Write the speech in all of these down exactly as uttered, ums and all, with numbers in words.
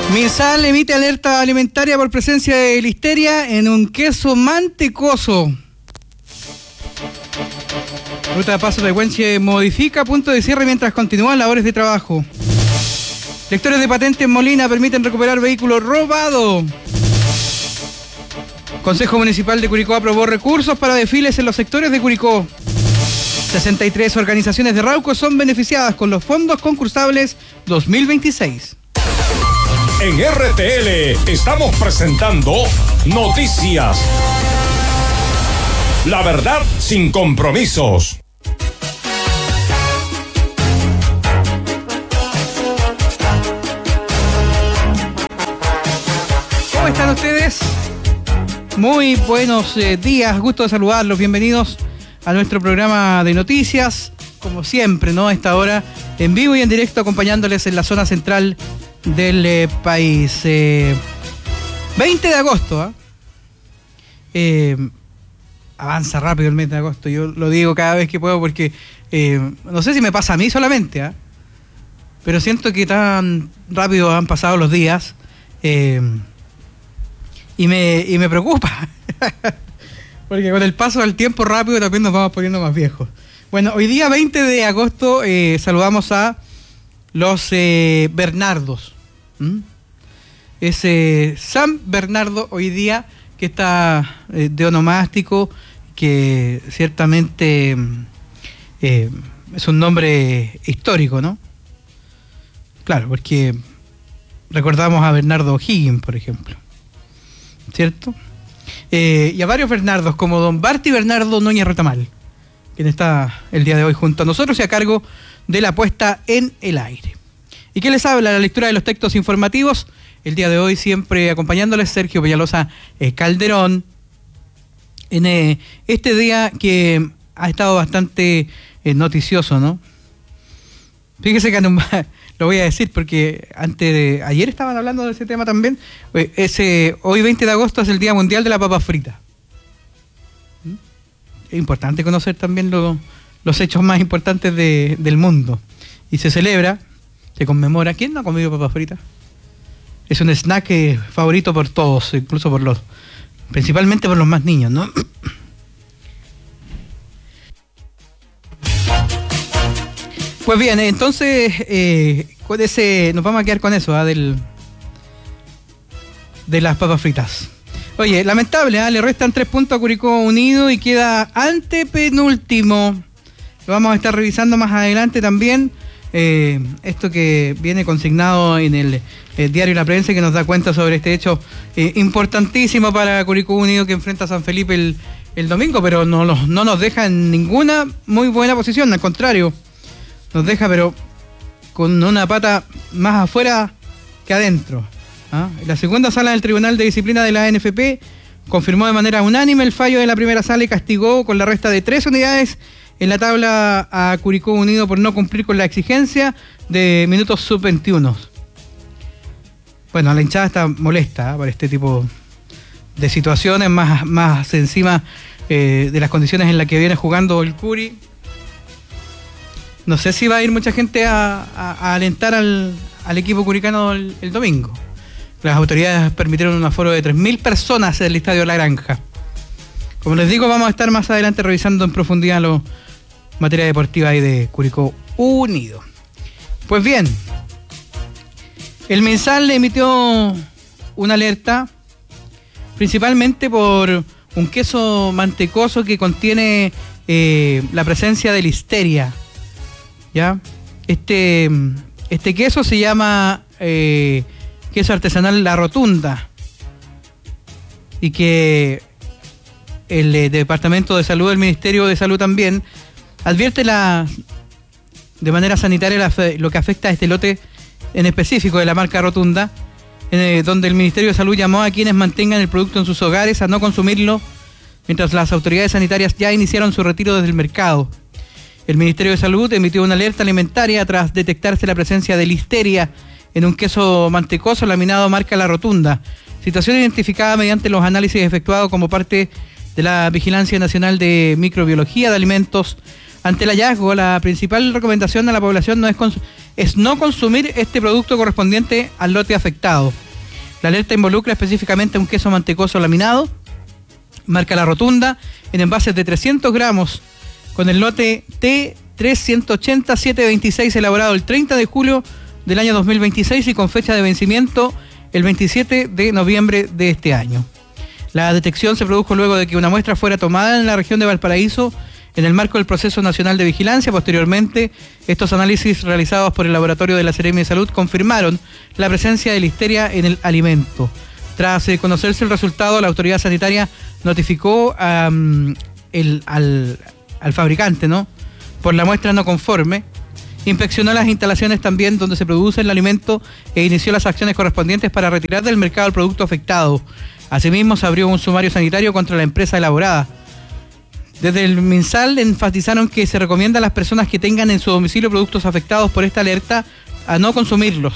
Minsal emite alerta alimentaria por presencia de listeria en un queso mantecoso. Ruta de paso de Güenche modifica punto de cierre mientras continúan labores de trabajo. Lectores de patentes en Molina permiten recuperar vehículo robado. Consejo Municipal de Curicó aprobó recursos para desfiles en los sectores de Curicó. sesenta y tres organizaciones de Rauco son beneficiadas con los fondos concursables dos mil veintiséis. En R T L estamos presentando Noticias. La verdad sin compromisos. ¿Cómo están ustedes? Muy buenos eh, días, gusto de saludarlos, bienvenidos a nuestro programa de noticias, como siempre, ¿no? A esta hora, en vivo y en directo, acompañándoles en la zona central del eh, país. Eh, veinte de agosto, ¿eh? Eh, avanza rápido el mes de agosto, yo lo digo cada vez que puedo porque eh, no sé si me pasa a mí solamente, ¿eh? Pero siento que tan rápido han pasado los días eh, y, me, y me preocupa. Porque con el paso del tiempo rápido también nos vamos poniendo más viejos. Bueno, hoy día veinte de agosto eh, saludamos a los eh, Bernardos. ¿Mm? Es eh, San Bernardo hoy día, que está eh, de onomástico, que ciertamente eh, es un nombre histórico, ¿no? Claro, porque recordamos a Bernardo O'Higgins, por ejemplo, ¿cierto? Eh, y a varios Bernardos, como don Barty Bernardo Núñez Retamal, quien está el día de hoy junto a nosotros y a cargo de la puesta en el aire. ¿Y qué les habla? La lectura de los textos informativos. El día de hoy siempre acompañándoles Sergio Peñalosa eh, Calderón, en eh, este día que ha estado bastante eh, noticioso, ¿no? Fíjese que no, lo voy a decir porque antes de ayer estaban hablando de ese tema también. Ese, hoy veinte de agosto es el Día Mundial de la Papa Frita. ¿Mm? Es importante conocer también lo, los hechos más importantes de, del mundo. Y se celebra, se conmemora. ¿Quién no ha comido papas fritas? Es un snack eh, favorito por todos, incluso por los, principalmente por los más niños, ¿no? Pues bien, entonces eh, con ese, nos vamos a quedar con eso, ¿eh? Del, de las papas fritas. Oye, lamentable, ¿eh? Le restan tres puntos a Curicó Unido y queda antepenúltimo. Lo vamos a estar revisando más adelante también. Eh, esto que viene consignado en el, el diario La Prensa, que nos da cuenta sobre este hecho eh, importantísimo para Curicó Unido, que enfrenta a San Felipe el, el domingo, pero no, no nos deja en ninguna muy buena posición, al contrario, nos deja pero con una pata más afuera que adentro. ¿Ah? La segunda sala del Tribunal de Disciplina de la N F P confirmó de manera unánime el fallo de la primera sala y castigó con la resta de tres unidades en la tabla a Curicó Unido por no cumplir con la exigencia de minutos sub veintiuno. Bueno, la hinchada está molesta, ¿eh? Por este tipo de situaciones, más, más encima eh, de las condiciones en las que viene jugando el Curi. No sé si va a ir mucha gente a, a, a alentar al, al equipo curicano el, el domingo. Las autoridades permitieron un aforo de tres mil personas en el Estadio La Granja. Como les digo, vamos a estar más adelante revisando en profundidad la materia deportiva ahí de Curicó Unido. Pues bien, el Minsal le emitió una alerta principalmente por un queso mantecoso que contiene eh, la presencia de listeria. ¿Ya? Este, este queso se llama eh, queso artesanal La Rotunda, y que el eh, Departamento de Salud del Ministerio de Salud también advierte la, de manera sanitaria la, lo que afecta a este lote en específico de la marca Rotunda, eh, donde el Ministerio de Salud llamó a quienes mantengan el producto en sus hogares a no consumirlo, mientras las autoridades sanitarias ya iniciaron su retiro desde el mercado. El Ministerio de Salud emitió una alerta alimentaria tras detectarse la presencia de listeria en un queso mantecoso laminado marca La Rotunda, situación identificada mediante los análisis efectuados como parte de la Vigilancia Nacional de Microbiología de Alimentos Ante el hallazgo, la principal recomendación a la población no es, cons- es no consumir este producto correspondiente al lote afectado. La alerta involucra específicamente un queso mantecoso laminado, marca La Rotunda, en envases de trescientos gramos, con el lote T trescientos ochenta setecientos veintiséis, elaborado el treinta de julio del año dos mil veintiséis y con fecha de vencimiento el veintisiete de noviembre de este año. La detección se produjo luego de que una muestra fuera tomada en la región de Valparaíso en el marco del Proceso Nacional de Vigilancia. Posteriormente, estos análisis realizados por el laboratorio de la Seremi de Salud confirmaron la presencia de listeria en el alimento. Tras eh, conocerse el resultado, la autoridad sanitaria notificó um, el, al, al fabricante, ¿no?, por la muestra no conforme, inspeccionó las instalaciones también donde se produce el alimento e inició las acciones correspondientes para retirar del mercado el producto afectado. Asimismo, se abrió un sumario sanitario contra la empresa elaborada. Desde el MinSal enfatizaron que se recomienda a las personas que tengan en su domicilio productos afectados por esta alerta a no consumirlos.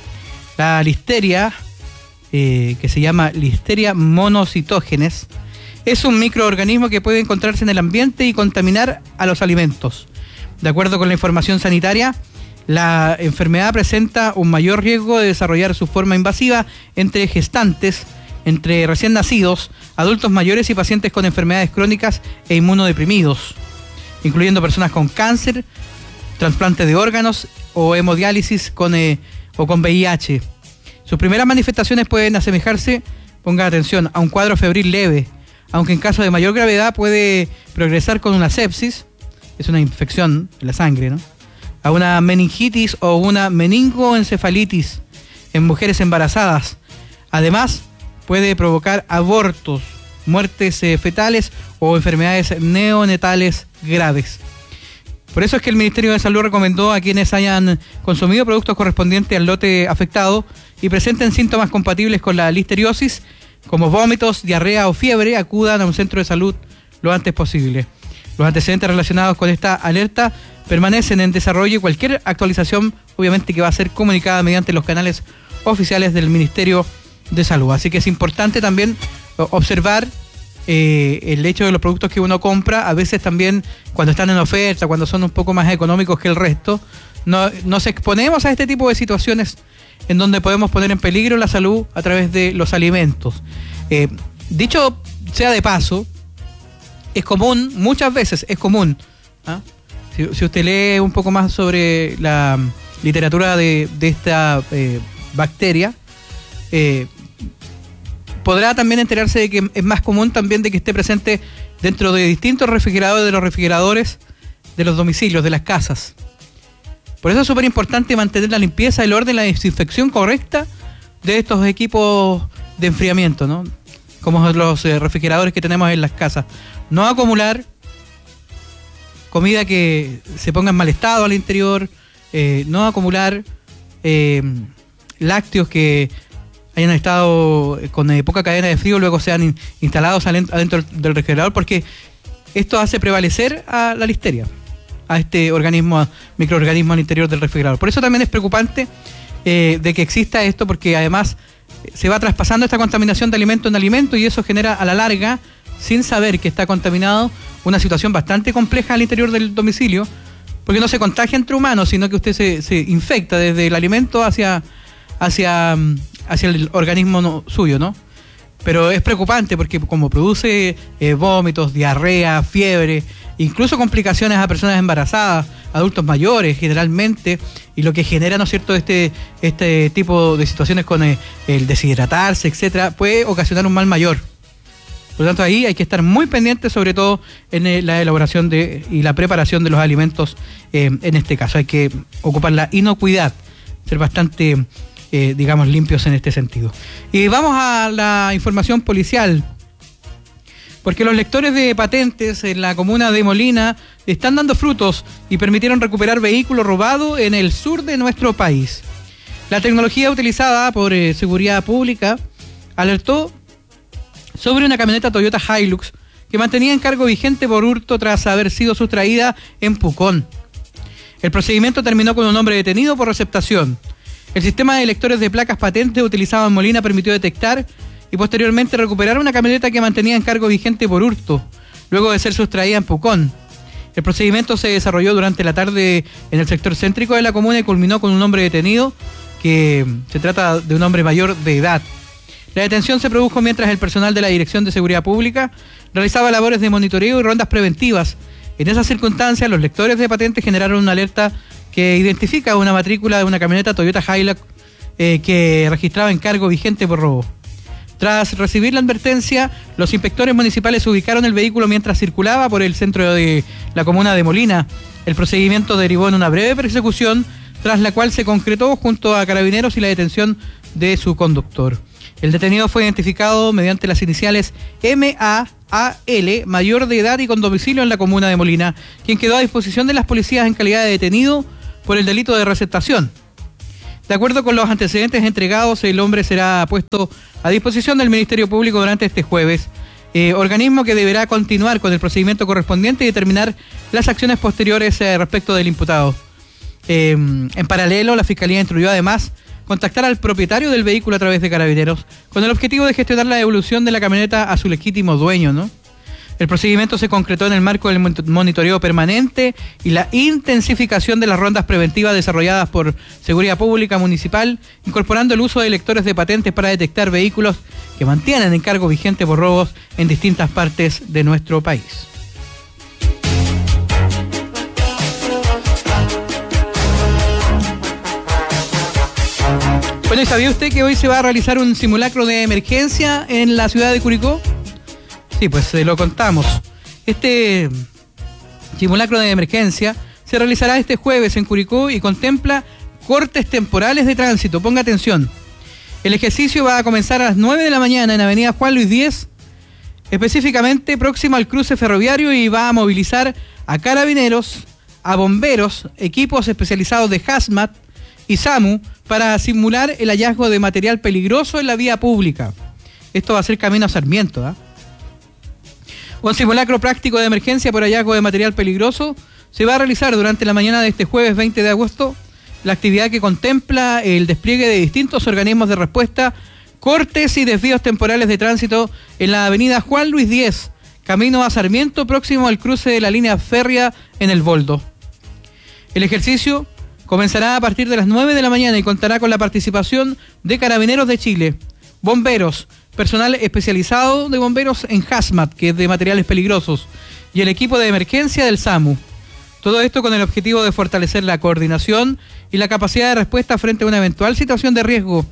La listeria, eh, que se llama Listeria monocytogenes, es un microorganismo que puede encontrarse en el ambiente y contaminar a los alimentos. De acuerdo con la información sanitaria, la enfermedad presenta un mayor riesgo de desarrollar su forma invasiva entre gestantes, entre recién nacidos, adultos mayores y pacientes con enfermedades crónicas e inmunodeprimidos, incluyendo personas con cáncer, trasplante de órganos o hemodiálisis con, eh, o con V I H. Sus primeras manifestaciones pueden asemejarse, ponga atención, a un cuadro febril leve, aunque en caso de mayor gravedad puede progresar con una sepsis, es una infección en la sangre, ¿no?, a una meningitis o una meningoencefalitis en mujeres embarazadas. Además, puede provocar abortos, muertes eh, fetales o enfermedades neonatales graves. Por eso es que el Ministerio de Salud recomendó a quienes hayan consumido productos correspondientes al lote afectado y presenten síntomas compatibles con la listeriosis, como vómitos, diarrea o fiebre, acudan a un centro de salud lo antes posible. Los antecedentes relacionados con esta alerta permanecen en desarrollo y cualquier actualización, obviamente, que va a ser comunicada mediante los canales oficiales del Ministerio de Salud. Así que es importante también observar eh, el hecho de los productos que uno compra, a veces también cuando están en oferta, cuando son un poco más económicos que el resto, no, nos exponemos a este tipo de situaciones en donde podemos poner en peligro la salud a través de los alimentos. Eh, dicho sea de paso, es común, muchas veces es común, ¿ah? si, si usted lee un poco más sobre la literatura de, de esta eh, bacteria, eh, podrá también enterarse de que es más común también de que esté presente dentro de distintos refrigeradores, de los refrigeradores de los domicilios, de las casas. Por eso es súper importante mantener la limpieza, el orden, la desinfección correcta de estos equipos de enfriamiento, ¿no?, como los eh, refrigeradores que tenemos en las casas. No acumular comida que se ponga en mal estado al interior, eh, no acumular eh, lácteos que hayan estado con eh, poca cadena de frío, luego sean in, instalados adentro del refrigerador, porque esto hace prevalecer a la listeria, a este organismo, microorganismo al interior del refrigerador. Por eso también es preocupante eh, de que exista esto, porque además se va traspasando esta contaminación de alimento en alimento y eso genera a la larga, sin saber que está contaminado, una situación bastante compleja al interior del domicilio, porque no se contagia entre humanos, sino que usted se, se infecta desde el alimento hacia, hacia, hacia el organismo no, suyo, ¿no? Pero es preocupante porque como produce eh, vómitos, diarrea, fiebre, incluso complicaciones a personas embarazadas, adultos mayores generalmente, y lo que genera, ¿no es cierto?, este, este tipo de situaciones con eh, el deshidratarse, etcétera, puede ocasionar un mal mayor. Por lo tanto, ahí hay que estar muy pendientes, sobre todo en eh, la elaboración de y la preparación de los alimentos. Eh, en este caso hay que ocupar la inocuidad, ser bastante, eh, digamos, limpios en este sentido. Y vamos a la información policial, porque los lectores de patentes en la comuna de Molina están dando frutos y permitieron recuperar vehículos robados en el sur de nuestro país. La tecnología utilizada por eh, Seguridad Pública alertó sobre una camioneta Toyota Hilux que mantenía en cargo vigente por hurto tras haber sido sustraída en Pucón. El procedimiento terminó con un hombre detenido por receptación. El sistema de lectores de placas patentes utilizado en Molina permitió detectar y posteriormente recuperar una camioneta que mantenía en cargo vigente por hurto, luego de ser sustraída en Pucón. El procedimiento se desarrolló durante la tarde en el sector céntrico de la comuna y culminó con un hombre detenido, que se trata de un hombre mayor de edad. La detención se produjo mientras el personal de la Dirección de Seguridad Pública realizaba labores de monitoreo y rondas preventivas. En esas circunstancias, los lectores de patentes generaron una alerta que identifica una matrícula de una camioneta Toyota Hilux eh, que registraba encargo vigente por robo. Tras recibir la advertencia, los inspectores municipales ubicaron el vehículo mientras circulaba por el centro de la comuna de Molina. El procedimiento derivó en una breve persecución, tras la cual se concretó junto a carabineros y la detención de su conductor. El detenido fue identificado mediante las iniciales M A A L, mayor de edad y con domicilio en la comuna de Molina, quien quedó a disposición de las policías en calidad de detenido por el delito de receptación. De acuerdo con los antecedentes entregados, el hombre será puesto a disposición del Ministerio Público durante este jueves, eh, organismo que deberá continuar con el procedimiento correspondiente y determinar las acciones posteriores eh, respecto del imputado. Eh, en paralelo, la Fiscalía instruyó además contactar al propietario del vehículo a través de carabineros, con el objetivo de gestionar la devolución de la camioneta a su legítimo dueño, ¿no? El procedimiento se concretó en el marco del monitoreo permanente y la intensificación de las rondas preventivas desarrolladas por Seguridad Pública Municipal, incorporando el uso de lectores de patentes para detectar vehículos que mantienen encargo vigente por robos en distintas partes de nuestro país. Bueno, ¿y sabía usted que hoy se va a realizar un simulacro de emergencia en la ciudad de Curicó? Sí, pues se lo contamos. Este simulacro de emergencia se realizará este jueves en Curicó y contempla cortes temporales de tránsito. Ponga atención. El ejercicio va a comenzar a las nueve de la mañana en Avenida Juan Luis diez, específicamente próximo al cruce ferroviario, y va a movilizar a carabineros, a bomberos, equipos especializados de Hazmat y SAMU para simular el hallazgo de material peligroso en la vía pública. Esto va a ser camino a Sarmiento, ¿eh? Un simulacro práctico de emergencia por hallazgo de material peligroso se va a realizar durante la mañana de este jueves veinte de agosto. La actividad que contempla el despliegue de distintos organismos de respuesta, cortes y desvíos temporales de tránsito en la avenida Juan Luis diez, camino a Sarmiento, próximo al cruce de la línea férrea en El Boldo. El ejercicio comenzará a partir de las nueve de la mañana y contará con la participación de Carabineros de Chile, bomberos, personal especializado de bomberos en Hazmat, que es de materiales peligrosos, y el equipo de emergencia del SAMU. Todo esto con el objetivo de fortalecer la coordinación y la capacidad de respuesta frente a una eventual situación de riesgo.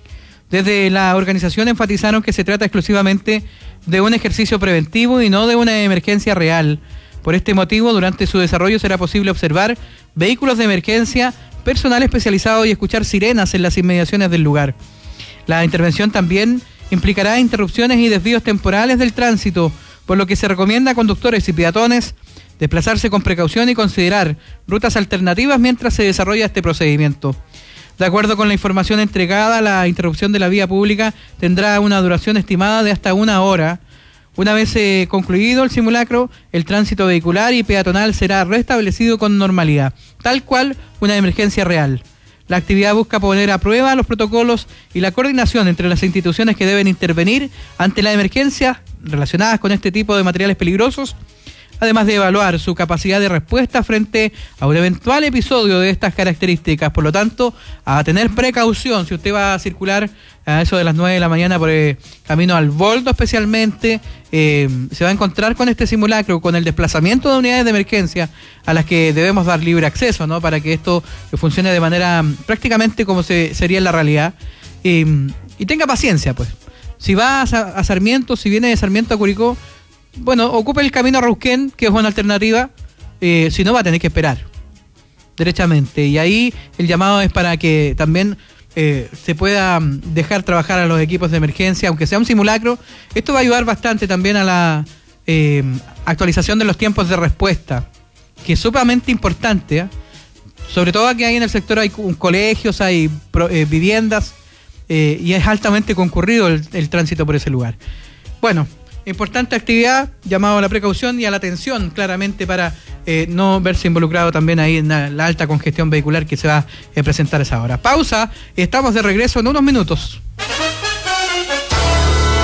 Desde la organización enfatizaron que se trata exclusivamente de un ejercicio preventivo y no de una emergencia real. Por este motivo, durante su desarrollo será posible observar vehículos de emergencia, personal especializado y escuchar sirenas en las inmediaciones del lugar. La intervención también implicará interrupciones y desvíos temporales del tránsito, por lo que se recomienda a conductores y peatones desplazarse con precaución y considerar rutas alternativas mientras se desarrolla este procedimiento. De acuerdo con la información entregada, la interrupción de la vía pública tendrá una duración estimada de hasta una hora. Una vez eh, concluido el simulacro, el tránsito vehicular y peatonal será restablecido con normalidad, tal cual una emergencia real. La actividad busca poner a prueba los protocolos y la coordinación entre las instituciones que deben intervenir ante la emergencia relacionadas con este tipo de materiales peligrosos, además de evaluar su capacidad de respuesta frente a un eventual episodio de estas características. Por lo tanto, a tener precaución si usted va a circular a eso de las nueve de la mañana por el camino al Boldo especialmente, eh, se va a encontrar con este simulacro, con el desplazamiento de unidades de emergencia a las que debemos dar libre acceso, ¿no? Para que esto funcione de manera prácticamente como se, sería en la realidad. Eh, y tenga paciencia, pues. Si va a, a Sarmiento, si viene de Sarmiento a Curicó, bueno, ocupe el camino a Rauquén, que es una alternativa, eh, si no va a tener que esperar, derechamente. Y ahí el llamado es para que también eh, se pueda dejar trabajar a los equipos de emergencia, aunque sea un simulacro. Esto va a ayudar bastante también a la eh, actualización de los tiempos de respuesta, que es sumamente importante, ¿eh? Sobre todo aquí en el sector hay colegios, hay pro, eh, viviendas, eh, y es altamente concurrido el, el tránsito por ese lugar. Bueno, importante actividad, llamado a la precaución y a la atención, claramente, para eh, no verse involucrado también ahí en la, la alta congestión vehicular que se va a eh, presentar a esa hora. Pausa, estamos de regreso en unos minutos.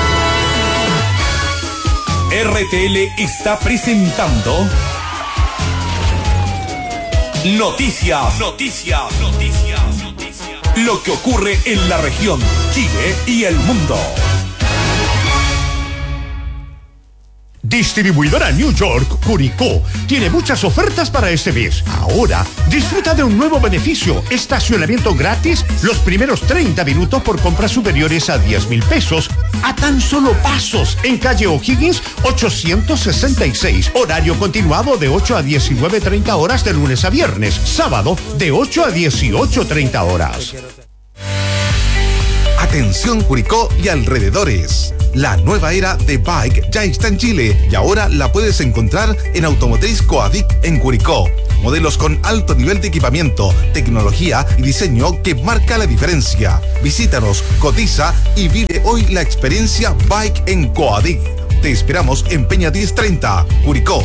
R T L está presentando Noticias, noticias, noticias, noticias. Lo que ocurre en la región, Chile y el mundo. Distribuidora New York, Curicó, tiene muchas ofertas para este mes. Ahora, disfruta de un nuevo beneficio, estacionamiento gratis los primeros treinta minutos por compras superiores a diez mil pesos, a tan solo pasos, en calle O'Higgins ochocientos sesenta y seis, horario continuado de ocho a diecinueve treinta horas de lunes a viernes, sábado de ocho a dieciocho treinta horas. Atención Curicó y alrededores. La nueva era de Bike ya está en Chile y ahora la puedes encontrar en Automotriz Coadic en Curicó. Modelos con alto nivel de equipamiento, tecnología y diseño que marca la diferencia. Visítanos, cotiza y vive hoy la experiencia Bike en Coadic. Te esperamos en Peña diez treinta, Curicó.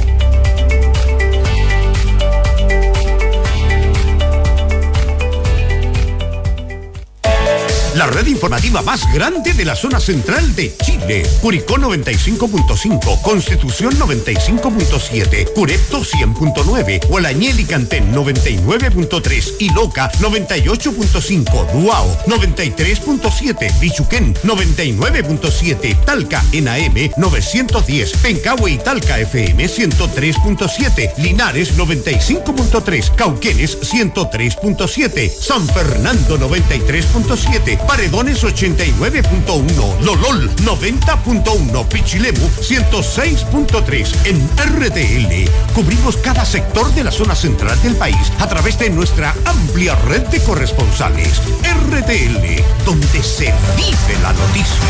La red informativa más grande de la zona central de Chile. Curicó noventa y cinco punto cinco, Constitución noventa y cinco punto siete, Curepto cien punto nueve, Gualañel y Cantén noventa y nueve punto tres, Iloca noventa y ocho punto cinco, Duao noventa y tres punto siete, Bichuquén noventa y nueve punto siete, Talca en A M novecientos diez, Pencahue y Talca F M ciento tres punto siete, Linares noventa y cinco punto tres, Cauquenes ciento tres punto siete, San Fernando noventa y tres punto siete, Paredones ochenta y nueve punto uno, Lolol noventa punto uno, Pichilemu ciento seis punto tres. En R T L cubrimos cada sector de la zona central del país a través de nuestra amplia red de corresponsales. R T L, donde se vive la noticia.